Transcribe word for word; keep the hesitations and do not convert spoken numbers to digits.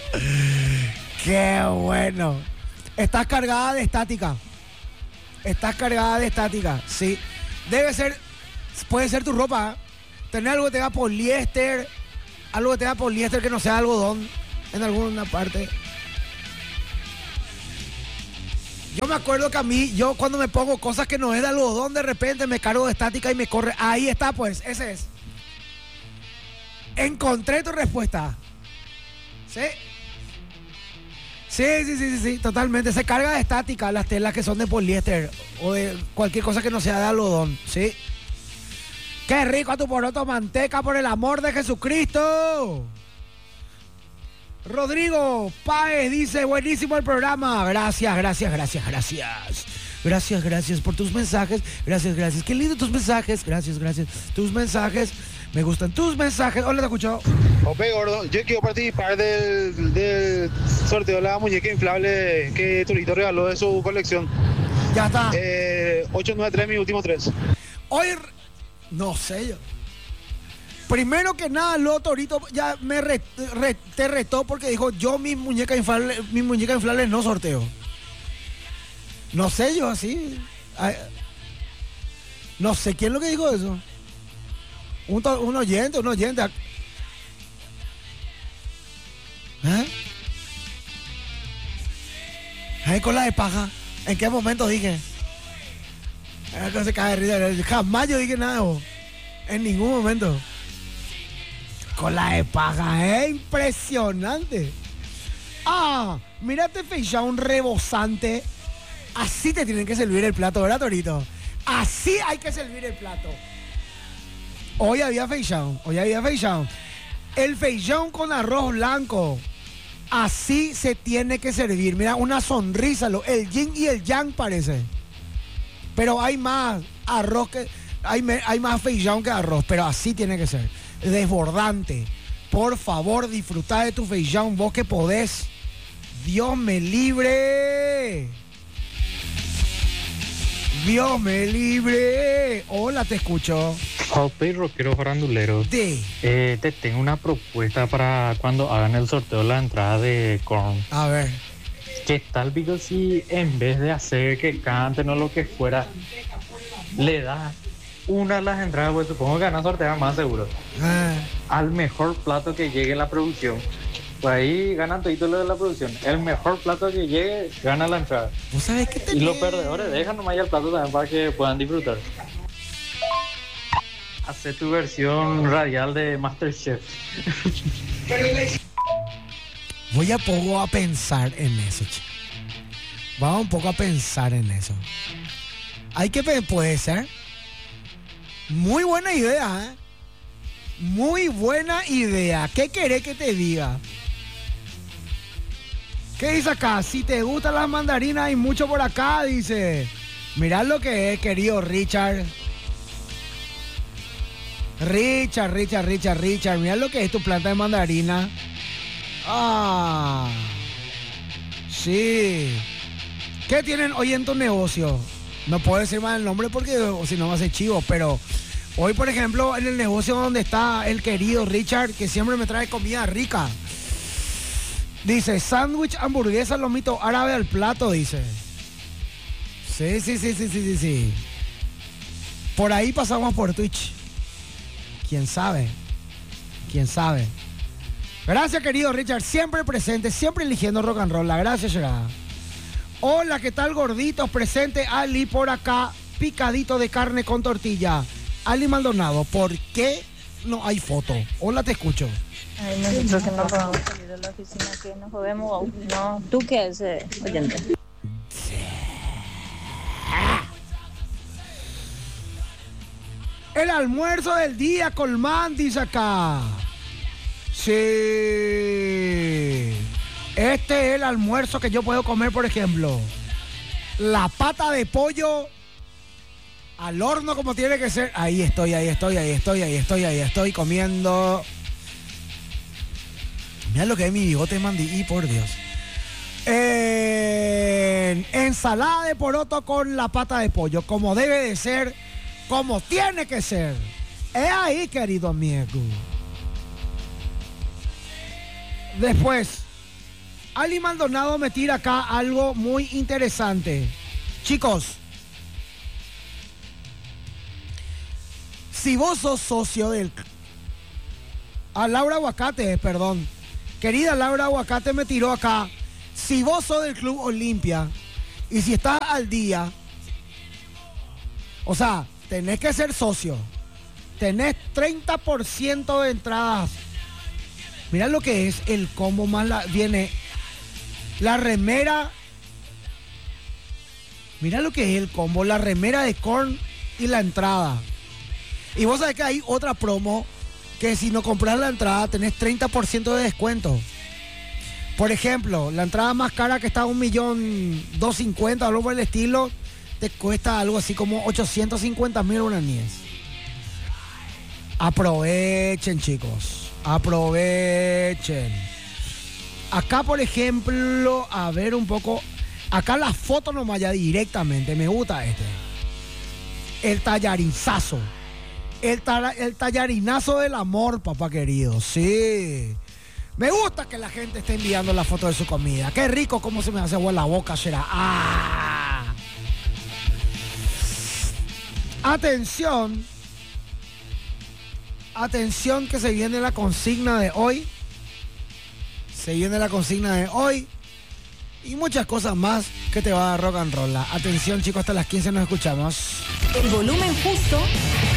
Qué bueno. Estás cargada de estática. Estás cargada de estática, sí. Debe ser, puede ser tu ropa. ¿eh? Tener algo que tenga poliéster, algo que tenga poliéster que no sea algodón en alguna parte. Yo me acuerdo que a mí, yo cuando me pongo cosas que no es de algodón, de repente me cargo de estática y me corre. Ahí está, pues, ese es. Encontré tu respuesta. ¿Sí? Sí, sí, sí, sí, sí, totalmente. Se carga de estática las telas que son de poliéster o de cualquier cosa que no sea de algodón, ¿sí? ¡Qué rico tu poroto manteca, por el amor de Jesucristo! Rodrigo Páez dice, buenísimo el programa. Gracias, gracias, gracias, gracias. Gracias, gracias por tus mensajes. Gracias, gracias. Qué lindo tus mensajes. Gracias, gracias. Tus mensajes. Me gustan tus mensajes. Hola, te escucho. Ok, gordo. Yo quiero participar del, del sorteo de la muñeca inflable que Torito regaló de su colección. Ya está. Eh, ocho nueve tres, mis últimos tres. Hoy, no sé yo. Primero que nada, luego Torito ya me re, re, te retó porque dijo, yo mis muñecas inflables, mis muñecas inflables no sorteo. No sé yo así. Ay, no sé quién es lo que dijo eso. Un, un oyente, un oyente. ¿Eh? Ay, con la de paja. ¿En qué momento dije? Eh, se cae de risa. Jamás yo dije nada, vos. En ningún momento. Con la de paja, es ¿eh? Impresionante. Ah, mírate fecha un rebosante. Así te tienen que servir el plato, ¿verdad, Torito? Así hay que servir el plato. Hoy había feijão, hoy había feijão. El feijão con arroz blanco. Así se tiene que servir. Mira, una sonrisa, el yin y el yang parece. Pero hay más arroz que... Hay, hay más feijão que arroz, pero así tiene que ser. Desbordante. Por favor, disfruta de tu feijão, vos que podés. Dios me libre. Dios me libre. Hola, te escucho. Jope, rockero farandulero. De. Eh, te tengo una propuesta para cuando hagan el sorteo de la entrada de Korn. A ver. ¿Qué tal, Vico, si en vez de hacer que canten o lo que fuera, le das una de las entradas, pues supongo que van a sortear más seguro, Ah. al mejor plato que llegue en la producción? Pues ahí ganan todo lo de la producción. El mejor plato que llegue gana la entrada. ¿Vos sabés qué te... Y los perdedores dejan nomás ya el plato también para que puedan disfrutar. Hace tu versión radial de MasterChef. Voy a poco a pensar en eso, chico. Vamos un poco a pensar en eso. Hay que... Puede ser. Muy buena idea, ¿eh? Muy buena idea. ¿Qué querés que te diga? ¿Qué dice acá? Si te gustan las mandarinas, hay mucho por acá, dice. Mirá lo que es, querido Richard. Richard, Richard, Richard, Richard. Mirá lo que es tu planta de mandarina. Ah. Sí. ¿Qué tienen hoy en tu negocio? No puedo decir más el nombre porque o si no va a ser chivo, pero hoy, por ejemplo, en el negocio donde está el querido Richard, que siempre me trae comida rica, dice, sándwich, hamburguesa, lomito árabe al plato, dice. Sí, sí, sí, sí, sí, sí, sí. Por ahí pasamos por Twitch. ¿Quién sabe? ¿Quién sabe? Gracias, querido Richard, siempre presente, siempre eligiendo rock and roll. La gracia llegada. Hola, ¿qué tal, gorditos? Presente Ali por acá, picadito de carne con tortilla. Ali Maldonado, ¿por qué no hay foto? Hola, te escucho. Ay, nosotros que no podemos salir de la oficina, que nos jodemos. No, ¿tú qué es, eh, oyente? El almuerzo del día, Colmán, dice acá. Sí. Este es el almuerzo que yo puedo comer, por ejemplo. La pata de pollo al horno como tiene que ser. Ahí estoy, ahí estoy, ahí estoy, ahí estoy, ahí estoy comiendo. Mira lo que es mi bigote, mandí, por Dios. Eh, ensalada de poroto con la pata de pollo, como debe de ser, como tiene que ser. Es ahí, querido amigo. Después, Ali Maldonado me tira acá algo muy interesante. Chicos, si vos sos socio del... A Laura Aguacate, perdón. Querida Laura Aguacate me tiró acá. Si vos sos del Club Olimpia y si estás al día, o sea, tenés que ser socio. Tenés treinta por ciento de entradas. Mirá lo que es el combo más la, viene la remera. Mirá lo que es el combo, la remera de Korn y la entrada. Y vos sabés que hay otra promo que si no compras la entrada tenés treinta por ciento de descuento. Por ejemplo, la entrada más cara que está a un millón doscientos cincuenta, algo por el estilo, te cuesta algo así como ochocientos cincuenta mil guaraníes. Aprovechen, chicos. Aprovechen. Acá, por ejemplo, a ver un poco. Acá la foto nomás ya directamente. Me gusta este. El tallarinazo. El, ta- el tallarinazo del amor, papá querido. Sí. Me gusta que la gente esté enviando la foto de su comida. Qué rico cómo se me hace agua en la boca, será. ¡Ah! Atención. Atención que se viene la consigna de hoy. Se viene la consigna de hoy. Y muchas cosas más que te va a dar rock and roll. Atención, chicos, hasta las quince nos escuchamos. El volumen justo